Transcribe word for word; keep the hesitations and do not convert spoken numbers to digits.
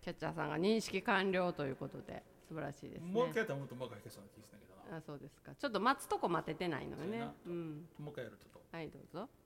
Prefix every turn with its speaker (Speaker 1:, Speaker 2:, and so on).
Speaker 1: キャッチャーさんが認識完了ということで素晴らしいですね。
Speaker 2: もう一回やったらもっとうまく弾けそうな気がするんだけどな。
Speaker 1: あ、そうですか。ちょっと待つとこ待ててないのよね。うん、
Speaker 2: もう一回やると。
Speaker 1: はいどうぞ。